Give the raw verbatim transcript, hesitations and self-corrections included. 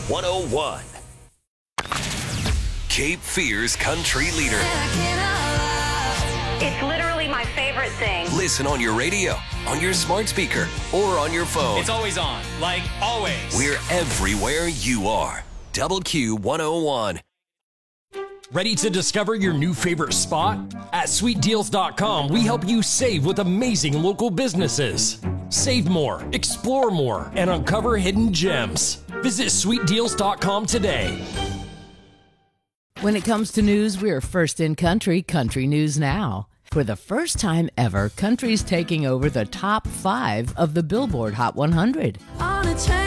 one oh one. Cape Fear's country leader. It's literally my favorite thing. Listen on your radio, on your smart speaker, or on your phone. It's always on, like always. We're everywhere you are. Double Q one oh one. Ready to discover your new favorite spot? At sweet deals dot com, we help you save with amazing local businesses. Save more, explore more, and uncover hidden gems. Visit sweet deals dot com today. When it comes to news, we're first in country, Country News Now. For the first time ever, country's taking over the top five of the Billboard Hot one hundred. On a train.